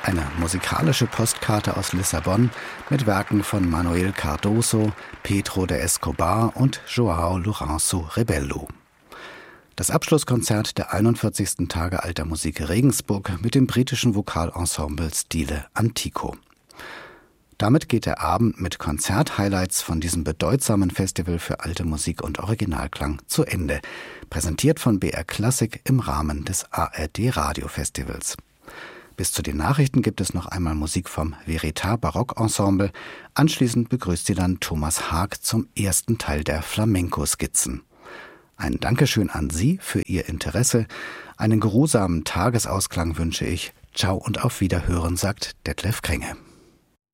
Eine musikalische Postkarte aus Lissabon mit Werken von Manuel Cardoso, Pedro de Escobar und João Lourenço Rebelo. Das Abschlusskonzert der 41. Tage Alter Musik Regensburg mit dem britischen Vokalensemble Stile Antico. Damit geht der Abend mit Konzert-Highlights von diesem bedeutsamen Festival für alte Musik und Originalklang zu Ende. Präsentiert von BR Classic im Rahmen des ARD Radiofestivals. Bis zu den Nachrichten gibt es noch einmal Musik vom Verità Barockensemble. Anschließend begrüßt sie dann Thomas Haag zum ersten Teil der Flamenco-Skizzen. Ein Dankeschön an Sie für Ihr Interesse. Einen geruhsamen Tagesausklang wünsche ich. Ciao und auf Wiederhören, sagt Detlef Krenge.